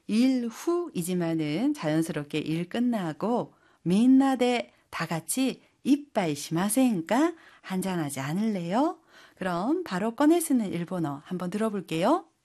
일 후이지만은 자연스럽게 일 끝나고 민나데 다 같이 이빠이 시마센까 한잔하지 않을래요? 그럼 바로 꺼내 쓰는 일본어 한번 들어볼게요.